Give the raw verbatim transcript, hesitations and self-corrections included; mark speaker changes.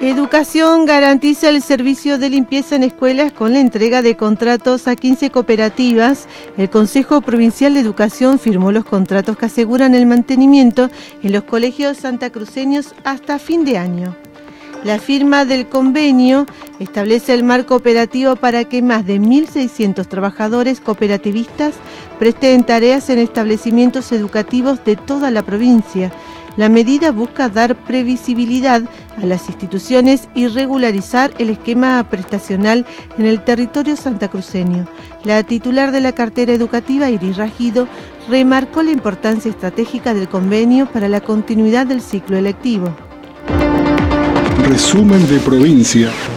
Speaker 1: Educación garantiza el servicio de limpieza en escuelas con la entrega de contratos a quince cooperativas. El Consejo Provincial de Educación firmó los contratos que aseguran el mantenimiento en los colegios santacruceños hasta fin de año. La firma del convenio establece el marco operativo para que más de mil seiscientos trabajadores cooperativistas presten tareas en establecimientos educativos de toda la provincia. La medida busca dar previsibilidad a las instituciones y regularizar el esquema prestacional en el territorio santacruceño. La titular de la cartera educativa, Iris Ragido, remarcó la importancia estratégica del convenio para la continuidad del ciclo electivo.
Speaker 2: Resumen de provincia.